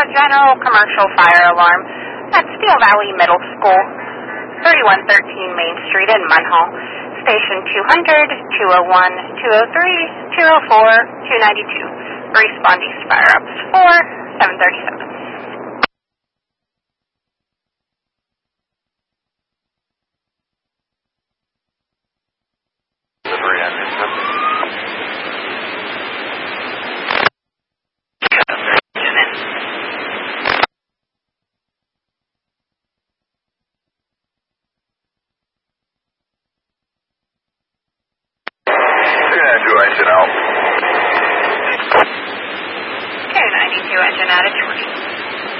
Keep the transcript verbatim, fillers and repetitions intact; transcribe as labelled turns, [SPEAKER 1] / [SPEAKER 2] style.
[SPEAKER 1] general commercial fire alarm at Steel Valley Middle School, thirty-one thirteen Main Street in Munhall. Station two hundred, two oh one, two oh three, two oh four, two ninety-two. Responding to fire ups four, seven thirty-seven.